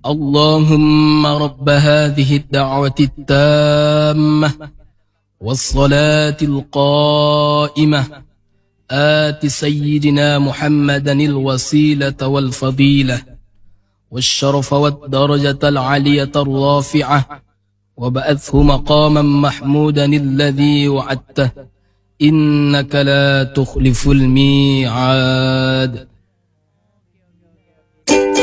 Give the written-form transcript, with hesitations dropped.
اللهم رب هذه الدعوة التامة والصلاة القائمة آت سيدنا محمدا الوسيلة والفضيلة والشرف والدرجة العالية الرافعة وبعثه مقاما محمودا الذي وعدته إنك لا تخلف الميعاد.